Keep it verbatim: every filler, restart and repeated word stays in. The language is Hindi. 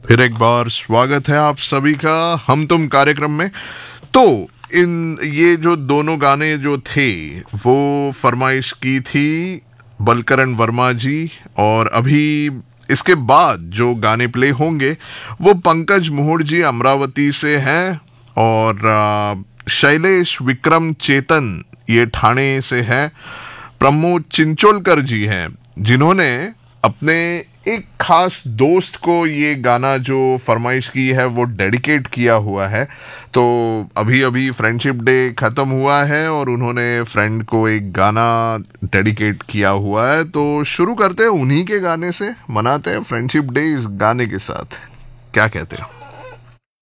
फिर एक बार स्वागत है आप सभी का हम तुम कार्यक्रम में। तो इन ये जो दोनों गाने जो थे वो फरमाइश की थी बलकरण वर्मा जी, और अभी इसके बाद जो गाने प्ले होंगे वो पंकज मोहड़ जी अमरावती से हैं, और आ, शैलेश विक्रम चेतन ये ठाणे से हैं। प्रमोद चिंचोलकर जी हैं जिन्होंने अपने एक खास दोस्त को ये गाना जो फरमाइश की है वो डेडिकेट किया हुआ है। तो अभी अभी फ्रेंडशिप डे खत्म हुआ है और उन्होंने फ्रेंड को एक गाना डेडिकेट किया हुआ है। तो शुरू करते हैं उन्हीं के गाने से, मनाते हैं फ्रेंडशिप डे इस गाने के साथ। क्या कहते हो?